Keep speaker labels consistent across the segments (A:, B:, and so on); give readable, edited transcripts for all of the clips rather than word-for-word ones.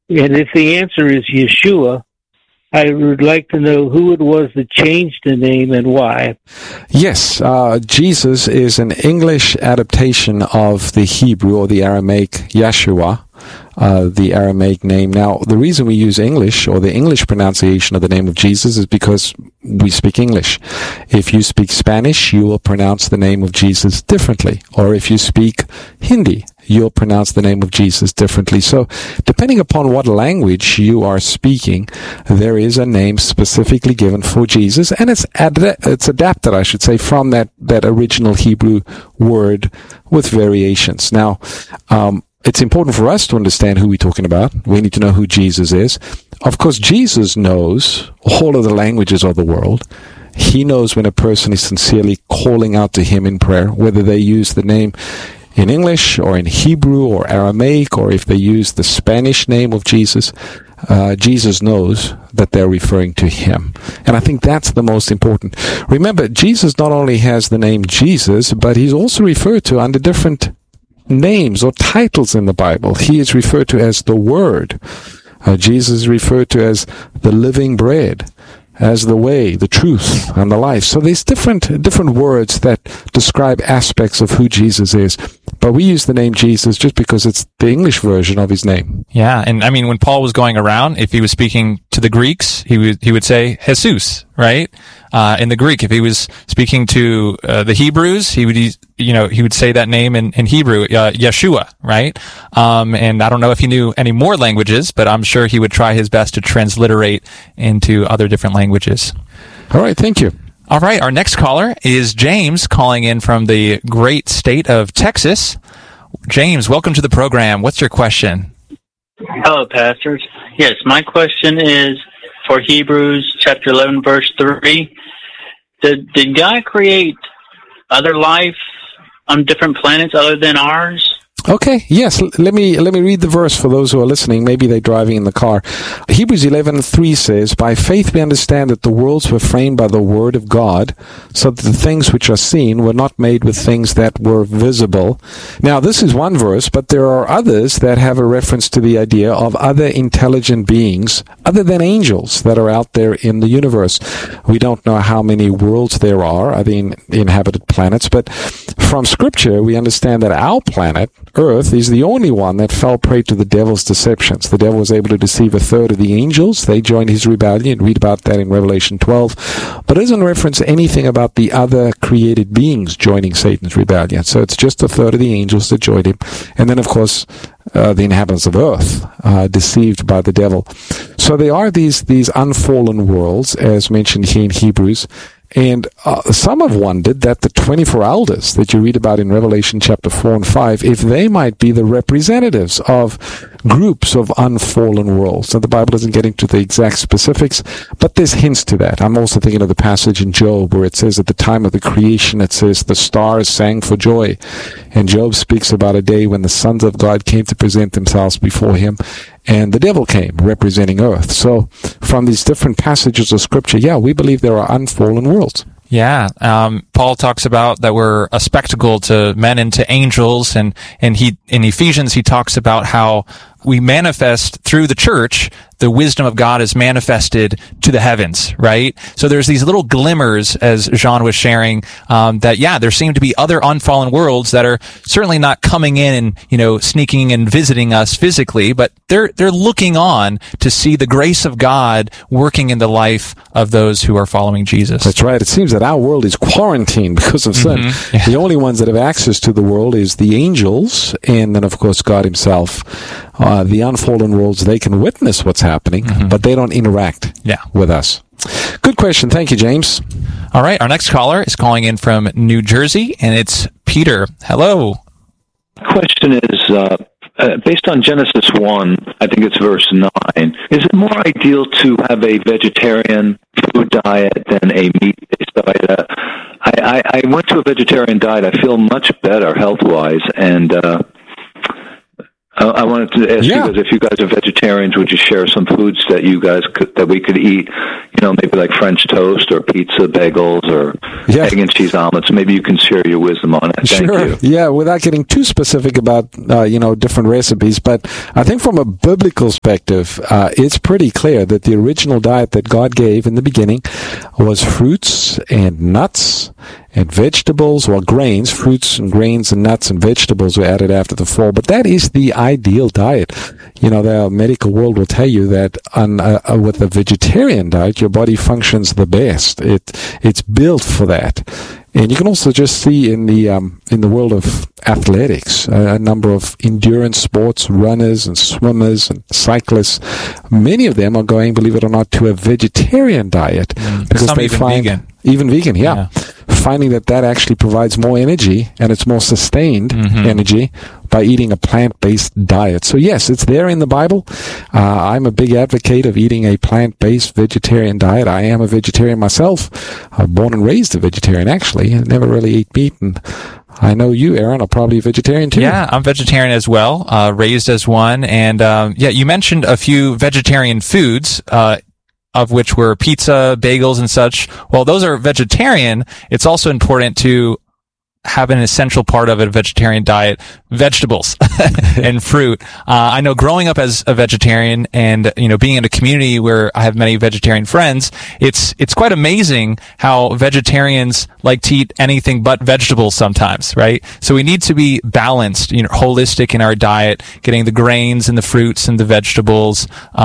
A: And if the answer is Yeshua, I would like to know who it was that changed the name and why.
B: Yes, Jesus is an English adaptation of the Hebrew or the Aramaic Yeshua, the Aramaic name. Now, the reason we use English or the English pronunciation of the name of Jesus is because we speak English. If you speak Spanish, you will pronounce the name of Jesus differently. Or if you speak Hindi, you'll pronounce the name of Jesus differently. So, depending upon what language you are speaking, there is a name specifically given for Jesus, and it's adapted, I should say, from that original Hebrew word with variations. Now, it's important for us to understand who we're talking about. We need to know who Jesus is. Of course, Jesus knows all of the languages of the world. He knows when a person is sincerely calling out to him in prayer, whether they use the name in English or in Hebrew or Aramaic, or if they use the Spanish name of Jesus. Jesus knows that they're referring to him. And I think that's the most important. Remember, Jesus not only has the name Jesus, but he's also referred to under different names or titles in the Bible. He is referred to as the Word. Jesus is referred to as the living bread, as the way, the truth, and the life. So there's different words that describe aspects of who Jesus is. But we use the name Jesus just because it's the English version of his name.
C: Yeah, and I mean, when Paul was going around, if he was speaking to the Greeks, he would say Jesus, right? In the Greek, if he was speaking to the Hebrews, he would say that name in Hebrew, Yeshua, right? And I don't know if he knew any more languages, but I'm sure he would try his best to transliterate into other different languages.
B: All right, thank you.
C: All right, our next caller is James, calling in from the great state of Texas. James, welcome to the program. What's your question?
D: Hello, pastors. Yes, my question is for Hebrews chapter 11, verse 3. Did God create other life on different planets other than ours?
B: Okay, yes, let me read the verse for those who are listening. Maybe they're driving in the car. Hebrews 11:3 says, "By faith we understand that the worlds were framed by the word of God, so that the things which are seen were not made with things that were visible." Now, this is one verse, but there are others that have a reference to the idea of other intelligent beings, other than angels, that are out there in the universe. We don't know how many worlds there are, other inhabited planets, but from Scripture we understand that our planet, Earth, is the only one that fell prey to the devil's deceptions. The devil was able to deceive a third of the angels. They joined his rebellion. Read about that in Revelation 12. But it doesn't reference anything about the other created beings joining Satan's rebellion. So it's just a third of the angels that joined him. And then, of course, the inhabitants of Earth, deceived by the devil. So there are these unfallen worlds, as mentioned here in Hebrews. And some have wondered that the 24 elders that you read about in Revelation chapter 4 and 5, if they might be the representatives of groups of unfallen worlds. Now, the Bible doesn't get into the exact specifics, but there's hints to that. I'm also thinking of the passage in Job where it says at the time of the creation, it says the stars sang for joy. And Job speaks about a day when the sons of God came to present themselves before him, and the devil came, representing earth. So, from these different passages of Scripture, we believe there are unfallen worlds.
C: Yeah, Paul talks about that we're a spectacle to men and to angels, and he in Ephesians he talks about how we manifest through the church. The wisdom of God is manifested to the heavens, right? So there's these little glimmers, as Jean was sharing, that there seem to be other unfallen worlds that are certainly not coming in and, sneaking and visiting us physically, but they're looking on to see the grace of God working in the life of those who are following Jesus.
B: That's right. It seems that our world is quarantined because of sin.
C: Mm-hmm. Yeah.
B: The only ones that have access to the world is the angels, and then, of course, God himself. The unfallen worlds, they can witness what's happening, but they don't interact with us. Good question. Thank you, James.
C: All right. Our next caller is calling in from New Jersey, and it's Peter. Hello.
E: Question is, based on Genesis 1, I think it's verse 9, is it more ideal to have a vegetarian food diet than a meat-based diet? I went to a vegetarian diet. I feel much better health-wise, and I wanted to ask you guys, if you guys are vegetarians, would you share some foods that we could eat? Maybe like French toast or pizza, bagels, or egg and cheese omelets. Maybe you can share your wisdom on it. Thank you.
B: Yeah, without getting too specific about different recipes, but I think from a biblical perspective, it's pretty clear that the original diet that God gave in the beginning was fruits and nuts and vegetables, grains, fruits and grains and nuts and vegetables were added after the fall. But that is the ideal diet. The medical world will tell you that with a vegetarian diet, your body functions the best. It's built for that. And you can also just see in the world of athletics, a number of endurance sports, runners and swimmers and cyclists. Many of them are going, believe it or not, to a vegetarian diet
C: because they find vegan.
B: Even vegan, yeah. Finding that actually provides more energy, and it's more sustained energy by eating a plant-based diet. So yes, it's there in the Bible. I'm a big advocate of eating a plant-based vegetarian diet. I am a vegetarian myself. I'm born and raised a vegetarian, actually. I never really ate meat, and I know you, Aaron, are probably a vegetarian too.
C: Yeah, I'm vegetarian as well, raised as one. And you mentioned a few vegetarian foods, of which were pizza, bagels, and such. Well, those are vegetarian. It's also important to have an essential part of a vegetarian diet, vegetables and fruit. I know growing up as a vegetarian and, being in a community where I have many vegetarian friends, it's quite amazing how vegetarians like to eat anything but vegetables sometimes, right? So we need to be balanced, holistic in our diet, getting the grains and the fruits and the vegetables,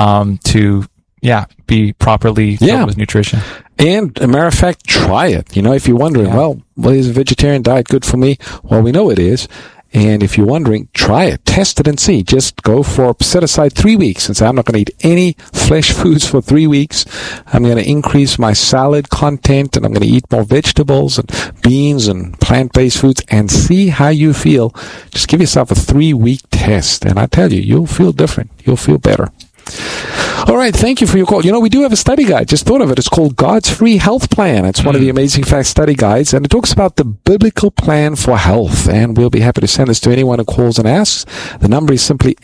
C: to be properly filled with nutrition.
B: And, a matter of fact, try it. If you're wondering, is a vegetarian diet good for me? Well, we know it is. And if you're wondering, try it. Test it and see. Just set aside 3 weeks and say, I'm not going to eat any flesh foods for 3 weeks. I'm going to increase my salad content, and I'm going to eat more vegetables and beans and plant-based foods, and see how you feel. Just give yourself a 3-week test. And I tell you, you'll feel different. You'll feel better. All right, thank you for your call. We do have a study guide. Just thought of it. It's called God's Free Health Plan. It's one of the Amazing Facts study guides, and it talks about the biblical plan for health. And we'll be happy to send this to anyone who calls and asks. The number is simply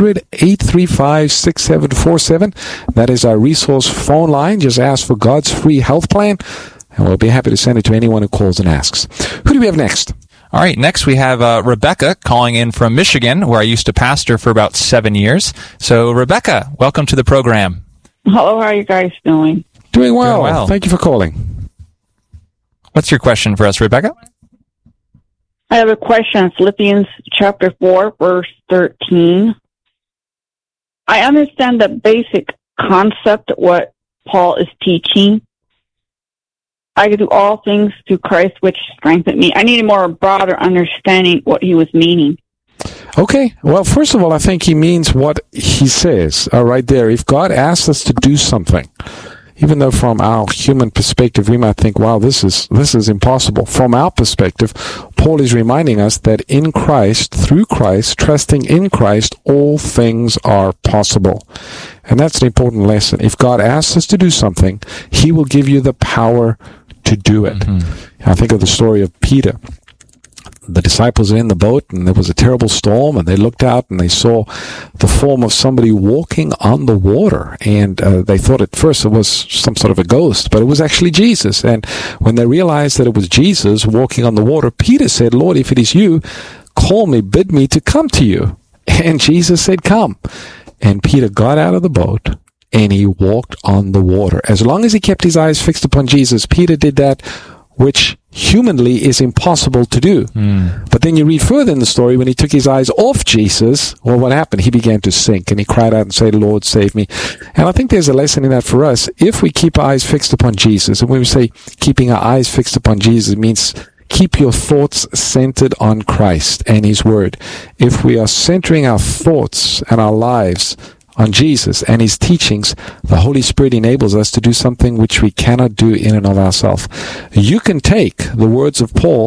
B: 800-835-6747. That is our resource phone line. Just ask for God's Free Health Plan, and we'll be happy to send it to anyone who calls and asks. Who do we have next?
C: All right, next we have Rebecca calling in from Michigan, where I used to pastor for about 7 years. So, Rebecca, welcome to the program.
F: Hello, how are you guys doing?
B: Doing well. Thank you for calling.
C: What's your question for us, Rebecca?
F: I have a question. Philippians chapter 4, verse 13. I understand the basic concept of what Paul is teaching. I can do all things through Christ, which strengthened me. I need a more broader understanding what he was meaning.
B: Okay. Well, first of all, I think he means what he says right there. If God asks us to do something, even though from our human perspective we might think, wow, this is impossible. From our perspective, Paul is reminding us that in Christ, through Christ, trusting in Christ, all things are possible. And that's an important lesson. If God asks us to do something, he will give you the power to do it. I think of the story of Peter. The disciples are in the boat, and there was a terrible storm, and they looked out and they saw the form of somebody walking on the water, and they thought at first it was some sort of a ghost, but it was actually Jesus. And when they realized that it was Jesus walking on the water, Peter said, Lord, if it is you, call me, bid me to come to you. And Jesus said, come. And Peter got out of the boat, and he walked on the water. As long as he kept his eyes fixed upon Jesus, Peter did that which humanly is impossible to do. But then you read further in the story, when he took his eyes off Jesus, well, what happened? He began to sink, and he cried out and said, Lord, save me. And I think there's a lesson in that for us. If we keep our eyes fixed upon Jesus, and when we say keeping our eyes fixed upon Jesus, it means keep your thoughts centered on Christ and his word. If we are centering our thoughts and our lives on Jesus and his teachings, the Holy Spirit enables us to do something which we cannot do in and of ourselves. You can take the words of Paul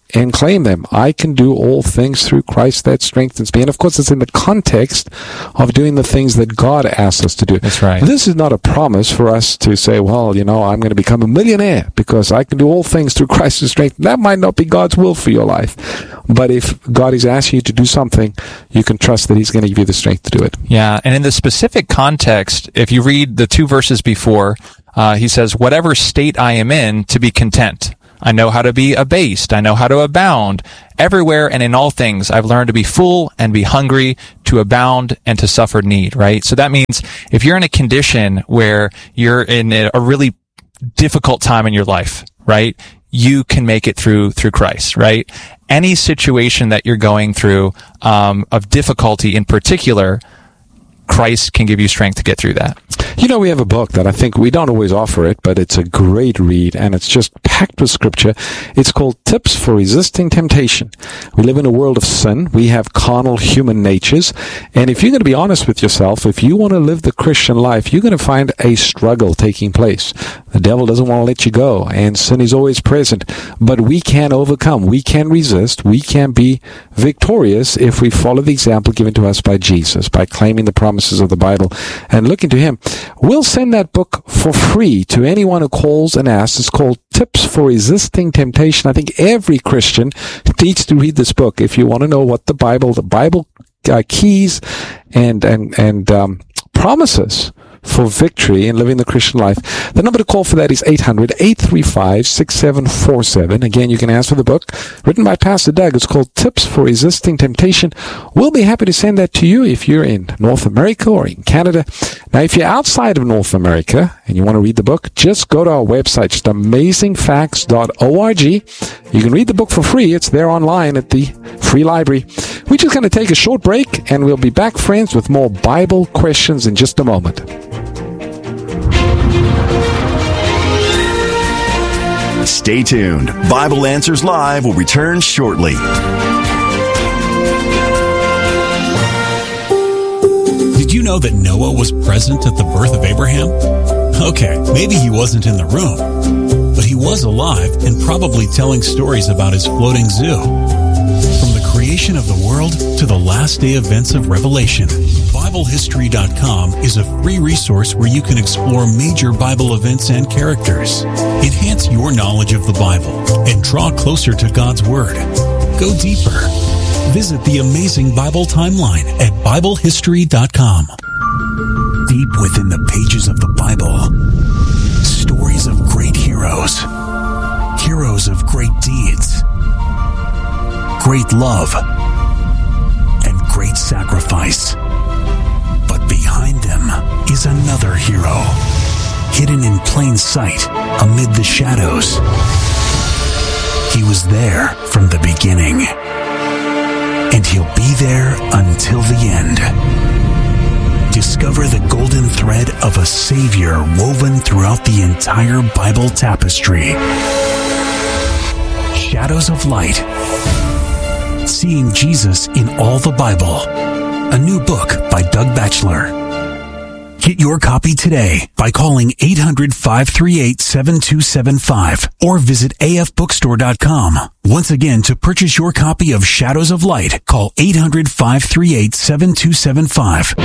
B: and claim them. I can do all things through Christ that strengthens me. And of course, it's in the context of doing the things that God asks us to do.
C: That's right.
B: This is not a promise for us to say, well, I'm going to become a millionaire because I can do all things through Christ who strengthens. That might not be God's will for your life. But if God is asking you to do something, you can trust that He's going to give you the strength to do it.
C: Yeah, and in the specific context, if you read the 2 verses before, he says, whatever state I am in, to be content. I know how to be abased. I know how to abound. Everywhere and in all things, I've learned to be full and be hungry, to abound and to suffer need, right? So that means if you're in a condition where you're in a really difficult time in your life, right? You can make it through Christ, right? Any situation that you're going through, of difficulty in particular, Christ can give you strength to get through that.
B: We have a book that I think we don't always offer it, but it's a great read, and it's just packed with scripture. It's called Tips for Resisting Temptation. We live in a world of sin. We have carnal human natures, and if you're going to be honest with yourself, if you want to live the Christian life, you're going to find a struggle taking place. The devil doesn't want to let you go, and sin is always present, but we can overcome. We can resist. We can be victorious if we follow the example given to us by Jesus, by claiming the promises of the Bible and looking to Him. We'll send that book for free to anyone who calls and asks. It's called Tips for Resisting Temptation. I think every Christian needs to read this book if you want to know what the Bible keys and promises for victory in living the Christian life. The number to call for that is 800-835-6747. Again, you can ask for the book written by Pastor Doug. It's called Tips for Resisting Temptation. We'll be happy to send that to you if you're in North America or in Canada. Now, if you're outside of North America and you want to read the book, just go to our website, just amazingfacts.org. You can read the book for free. It's there online at the free library. We're just going to take a short break, and we'll be back, friends, with more Bible questions in just a moment.
G: Stay tuned. Bible Answers Live will return shortly.
H: Did you know that Noah was present at the birth of Abraham? Okay, maybe he wasn't in the room, but he was alive and probably telling stories about his floating zoo. From the creation of the world to the last day events of Revelation, BibleHistory.com is a free resource where you can explore major Bible events and characters, enhance your knowledge of the Bible, and draw closer to God's Word. Go deeper. Visit the Amazing Bible Timeline at BibleHistory.com. Deep within the pages of the Bible, stories of great heroes, heroes of great deeds, great love, and great sacrifice. But behind them is another hero, hidden in plain sight amid the shadows. He was there from the beginning, and he'll be there until the end. Discover the golden thread of a Savior woven throughout the entire Bible tapestry. Shadows of Light. Seeing Jesus in all the Bible. A new book by Doug Batchelor. Get your copy today by calling 800-538-7275 or visit afbookstore.com. Once again, to purchase your copy of Shadows of Light, call 800-538-7275.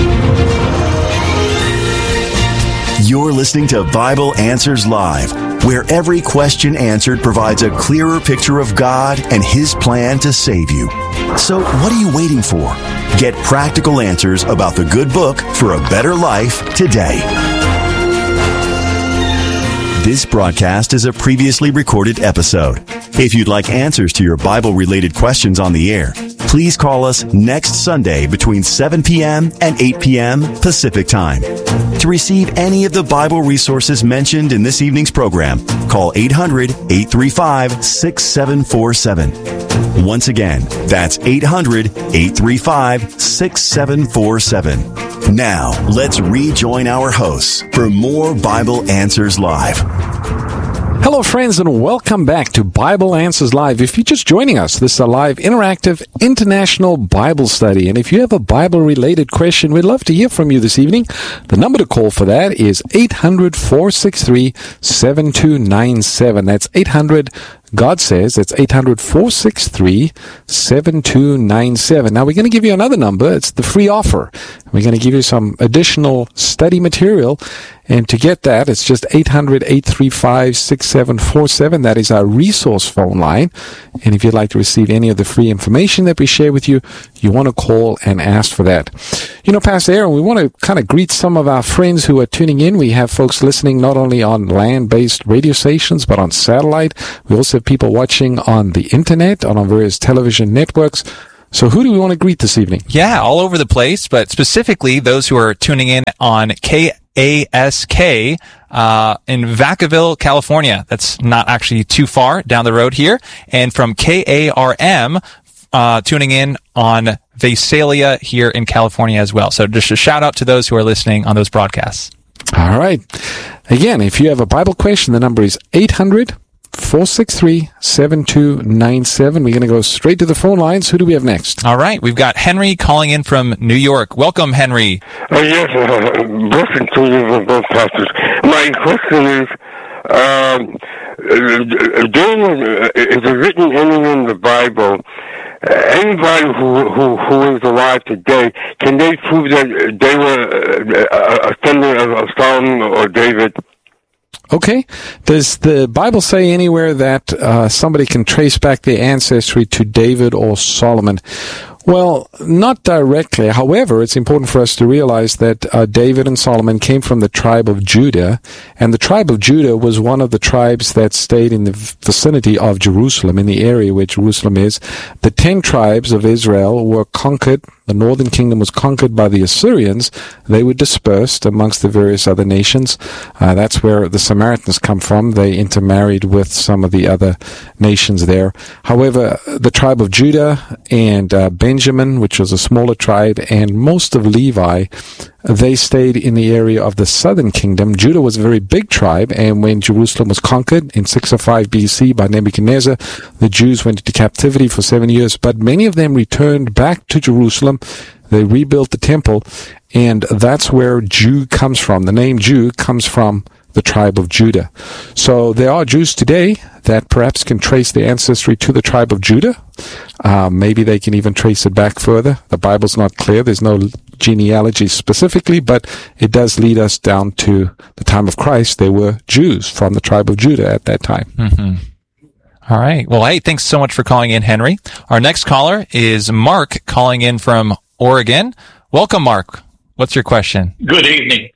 G: You're listening to Bible Answers Live, where every question answered provides a clearer picture of God and His plan to save you. So what are you waiting for? Get practical answers about the good book for a better life today. This broadcast is a previously recorded episode. If you'd like answers to your Bible-related questions on the air, please call us next Sunday between 7 p.m. and 8 p.m. Pacific Time. To receive any of the Bible resources mentioned in this evening's program, call 800-835-6747. Once again, that's 800-835-6747. Now, let's rejoin our hosts for more Bible Answers Live.
B: Hello, friends, and welcome back to Bible Answers Live. If you're just joining us, this is a live, interactive, international Bible study. And if you have a Bible-related question, we'd love to hear from you this evening. The number to call for that is 800-463-7297. That's 800 God says it's 800-463-7297. Now, we're going to give you another number. It's the free offer. We're going to give you some additional study material. And to get that, it's just 800-835-6747. That is our resource phone line. And if you'd like to receive any of the free information that we share with you, you want to call and ask for that. You know, Pastor Aaron, we want to kind of greet some of our friends who are tuning in. We have folks listening not only on land-based radio stations, but on satellite. We also have people watching on the internet, on our various television networks. So who do we want to greet this evening?
C: Yeah, all over the place, but specifically those who are tuning in on KASK in Vacaville, California. That's not actually too far down the road here. And from KARM, tuning in on Visalia here in California as well. So just a shout out to those who are listening on those broadcasts.
B: All right. Again, if you have a Bible question, the number is 800-463-7297. We're going to go straight to the phone lines. Who do we have next?
C: All right. We've got Henry calling in from New York. Welcome, Henry.
I: Yes, blessings to you, both pastors. My question is, is it written anywhere in the Bible, anybody who is alive today, can they prove that they were a descendant of Solomon or David?
B: Okay. Does the Bible say anywhere that somebody can trace back their ancestry to David or Solomon? Well, not directly. However, it's important for us to realize that David and Solomon came from the tribe of Judah, and the tribe of Judah was one of the tribes that stayed in the vicinity of Jerusalem, in the area where Jerusalem is. The 10 tribes of Israel were conquered. The northern kingdom was conquered by the Assyrians. They were dispersed amongst the various other nations. That's where the Samaritans come from. They intermarried with some of the other nations there. However, the tribe of Judah and Benjamin, which was a smaller tribe, and most of Levi, they stayed in the area of the southern kingdom. Judah was a very big tribe, and when Jerusalem was conquered in 605 BC by Nebuchadnezzar, the Jews went into captivity for 7 years, but many of them returned back to Jerusalem. They rebuilt the temple, and that's where Jew comes from. The name Jew comes from the tribe of Judah. So there are Jews today that perhaps can trace their ancestry to the tribe of Judah. Maybe they can even trace it back further. The Bible's not clear. There's no genealogy specifically, but it does lead us down to the time of Christ. There were Jews from the tribe of Judah at that time.
C: Mm-hmm. All right. Well, hey, thanks so much for calling in, Henry. Our next caller is Mark calling in from Oregon. Welcome, Mark. What's your question?
J: Good evening.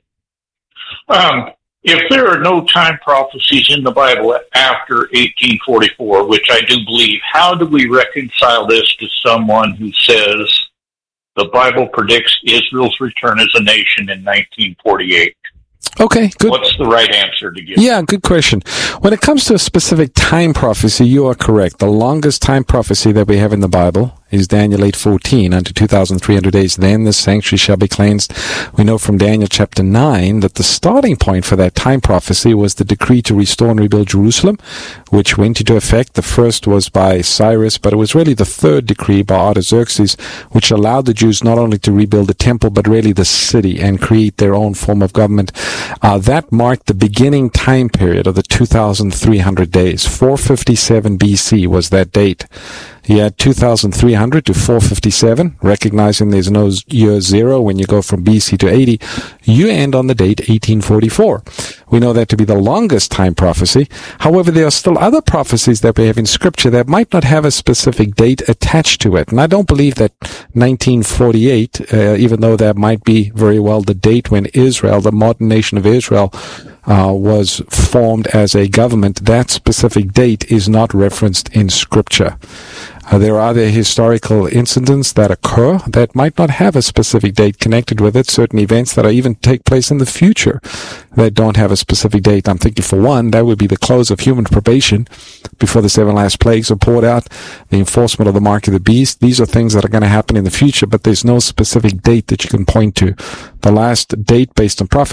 J: If there are no time prophecies in the Bible after 1844, which I do believe, how do we reconcile this to someone who says the Bible predicts Israel's return as a nation in 1948?
B: Okay, good.
J: What's the right answer to give?
B: Yeah, good question. When it comes to a specific time prophecy, you are correct. The longest time prophecy that we have in the Bible is Daniel 8:14. Unto 2,300 days, then the sanctuary shall be cleansed. We know from Daniel chapter 9 that the starting point for that time prophecy was the decree to restore and rebuild Jerusalem, which went into effect. The first was by Cyrus, but it was really the third decree by Artaxerxes, which allowed the Jews not only to rebuild the temple, but really the city and create their own form of government. That marked the beginning time period of the 2,300 days. 457 BC was that date. You had 2,300 to 457, recognizing there's no year zero when you go from BC to 80. You end on the date 1844. We know that to be the longest time prophecy. However, there are still other prophecies that we have in Scripture that might not have a specific date attached to it. And I don't believe that 1948, even though that might be very well the date when Israel, the modern nation of Israel, was formed as a government, that specific date is not referenced in Scripture. There are other historical incidents that occur that might not have a specific date connected with it, certain events that even take place in the future that don't have a specific date. I'm thinking, for one, that would be the close of human probation before the 7 last plagues are poured out, the enforcement of the mark of the beast. These are things that are going to happen in the future, but there's no specific date that you can point to. The last date based on prophecy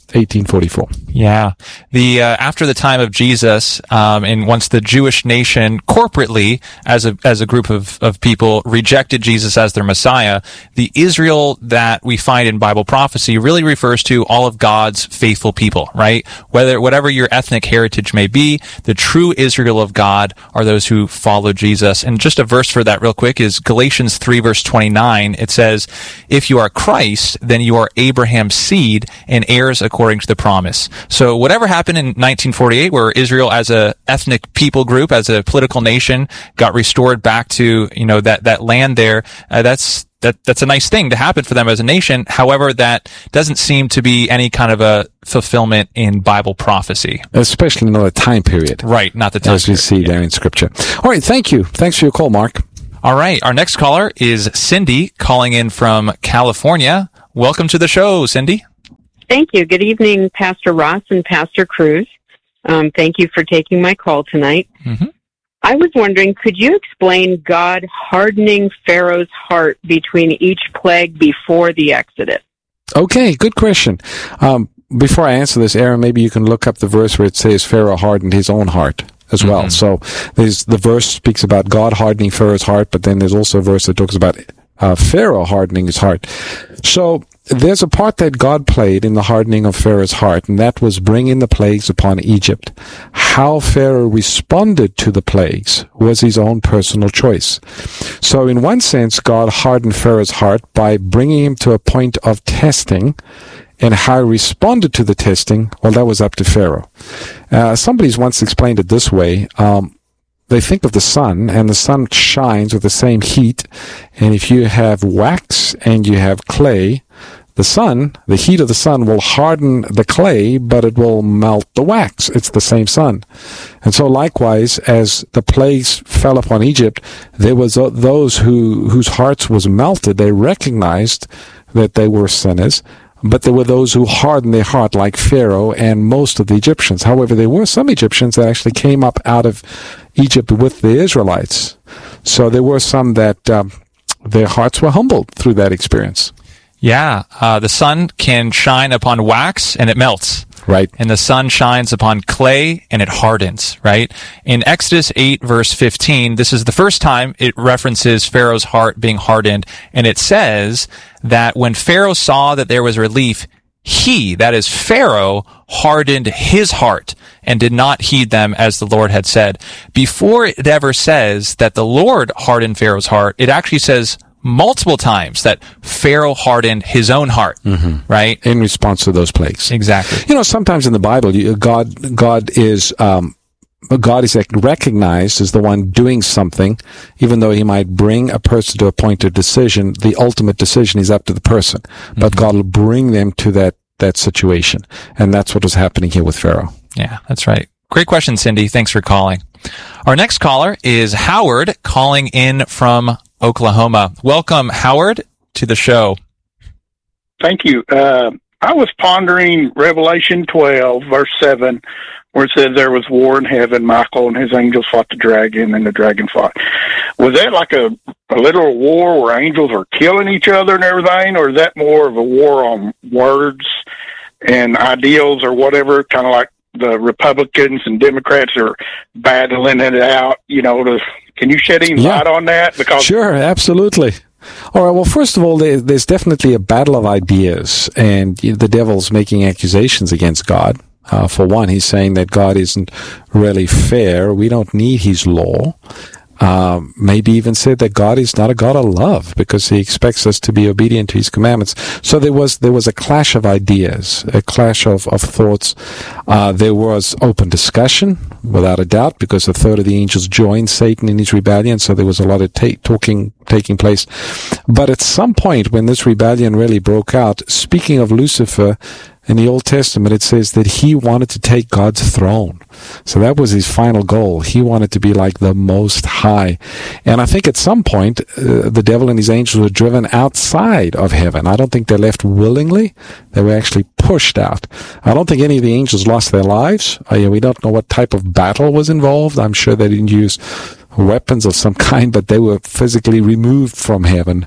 B: 1844.
C: Yeah. After the time of Jesus, and once the Jewish nation corporately, as a group of people, rejected Jesus as their Messiah, the Israel that we find in Bible prophecy really refers to all of God's faithful people, right? Whatever your ethnic heritage may be, the true Israel of God are those who follow Jesus. And just a verse for that real quick is Galatians 3 verse 29. It says, "If you are Christ, then you are Abraham's seed and heirs according to the promise." So whatever happened in 1948, where Israel as a ethnic people group, as a political nation, got restored back to, that land there, that's a nice thing to happen for them as a nation. However, that doesn't seem to be any kind of a fulfillment in Bible prophecy.
B: Especially not a time period.
C: Right, not the time
B: as we see there in Scripture. All right, thank you. Thanks for your call, Mark.
C: All right, our next caller is Cindy, calling in from California. Welcome to the show, Cindy.
K: Thank you. Good evening, Pastor Ross and Pastor Cruz. Thank you for taking my call tonight.
C: Mm-hmm.
K: I was wondering, could you explain God hardening Pharaoh's heart between each plague before the Exodus?
B: Okay, good question. Before I answer this, Aaron, maybe you can look up the verse where it says Pharaoh hardened his own heart as well.
C: Mm-hmm.
B: So the verse speaks about God hardening Pharaoh's heart, but then there's also a verse that talks about Pharaoh hardening his heart. So there's a part that God played in the hardening of Pharaoh's heart, and that was bringing the plagues upon Egypt. How Pharaoh responded to the plagues was his own personal choice. So in one sense, God hardened Pharaoh's heart by bringing him to a point of testing, and how he responded to the testing, well, that was up to Pharaoh. Somebody's once explained it this way. They think of the sun, and the sun shines with the same heat. And if you have wax and you have clay, the heat of the sun will harden the clay, but it will melt the wax. It's the same sun. And so likewise, as the plagues fell upon Egypt, there was those whose hearts was melted. They recognized that they were sinners, but there were those who hardened their heart, like Pharaoh and most of the Egyptians. However, there were some Egyptians that actually came up out of Egypt with the Israelites. So there were some that their hearts were humbled through that experience.
C: Yeah, the sun can shine upon wax and it melts.
B: Right.
C: And the sun shines upon clay and it hardens, right? In Exodus 8 verse 15, this is the first time it references Pharaoh's heart being hardened. And it says that when Pharaoh saw that there was relief, he, that is Pharaoh, hardened his heart and did not heed them as the Lord had said. Before it ever says that the Lord hardened Pharaoh's heart, it actually says multiple times that Pharaoh hardened his own heart, right?
B: In response to those plagues.
C: Exactly.
B: Sometimes in the Bible, God is recognized as the one doing something, even though he might bring a person to a point of decision. The ultimate decision is up to the person, but God will bring them to that situation. And that's what was happening here with Pharaoh.
C: Yeah, that's right. Great question, Cindy. Thanks for calling. Our next caller is Howard, calling in from Oklahoma. Welcome, Howard, to the show.
L: Thank you. I was pondering Revelation 12, verse 7, where it says there was war in heaven. Michael and his angels fought the dragon, and the dragon fought. Was that like a literal war where angels are killing each other and everything, or is that more of a war on words and ideals or whatever, kind of like the Republicans and Democrats are battling it out, can you shed any light on that? Because
B: sure, absolutely. All right, well, first of all, there's definitely a battle of ideas, and the devil's making accusations against God. For one, he's saying that God isn't really fair. We don't need his law. Maybe even said that God is not a God of love because he expects us to be obedient to his commandments. So there was a clash of ideas, a clash of thoughts. There was open discussion, without a doubt, because a third of the angels joined Satan in his rebellion. So there was a lot of talking taking place. But at some point when this rebellion really broke out, speaking of Lucifer, in the Old Testament, it says that he wanted to take God's throne. So that was his final goal. He wanted to be like the Most High. And I think at some point, the devil and his angels were driven outside of heaven. I don't think they left willingly. They were actually pushed out. I don't think any of the angels lost their lives. We don't know what type of battle was involved. I'm sure they didn't use weapons of some kind, but they were physically removed from heaven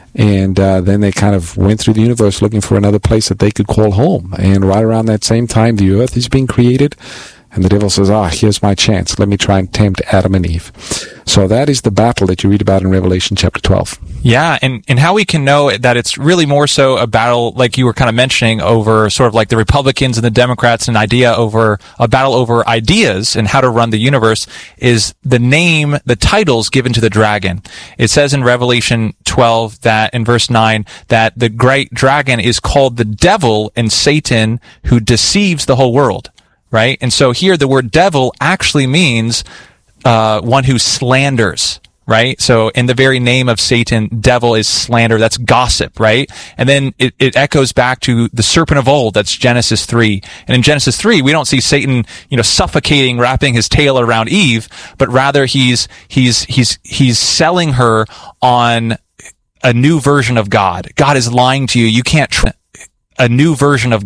B: And then they kind of went through the universe looking for another place that they could call home. And right around that same time, the earth is being created. And the devil says, here's my chance. Let me try and tempt Adam and Eve. So that is the battle that you read about in Revelation chapter 12.
C: Yeah, and how we can know that it's really more so a battle, like you were kind of mentioning, over sort of like the Republicans and the Democrats, a battle over ideas and how to run the universe, is the titles given to the dragon. It says in Revelation 12 that, in verse 9, that the great dragon is called the devil and Satan, who deceives the whole world. Right? And so here the word devil actually means one who slanders, right? So in the very name of Satan, devil is slander. That's gossip, right? And then it echoes back to the serpent of old. That's Genesis 3. And in Genesis 3, we don't see Satan, suffocating, wrapping his tail around Eve, but rather he's selling her on a new version of God. God is lying to you. You can't a new version of